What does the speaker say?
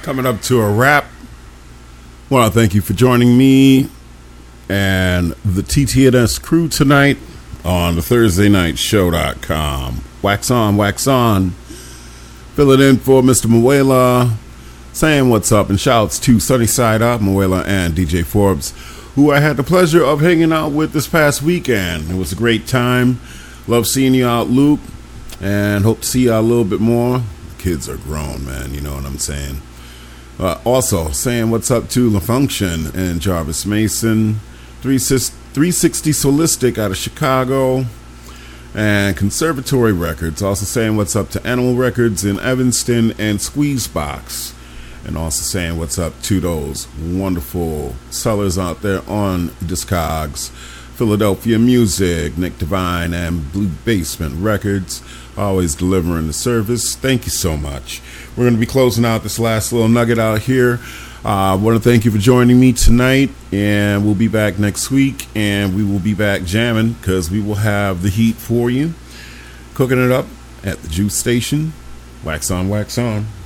Coming up to a wrap. Want to thank you for joining me and the TTNS crew tonight on the ThursdayNightShow.com. Wax on, wax on. Fill it in for Mr. Muela, saying what's up, and shouts to Sunnyside Up, Muela, and DJ Forbes, who I had the pleasure of hanging out with this past weekend. It was a great time. Love seeing you out, Luke, and hope to see you out a little bit more. The kids are grown, man, you know what I'm saying. Also, saying what's up to LaFunction and Jarvis Mason, 360 Solistic out of Chicago, and Conservatory Records. Also saying what's up to Animal Records in Evanston and Squeezebox. And also saying what's up to those wonderful sellers out there on Discogs, Philadelphia Music, Nick Devine, and Blue Basement Records. Always delivering the service. Thank you so much. We're going to be closing out this last little nugget out here. I want to thank you for joining me tonight, and we'll be back next week, and we will be back jamming because we will have the heat for you. Cooking it up at the Juice Station. Wax on, wax on.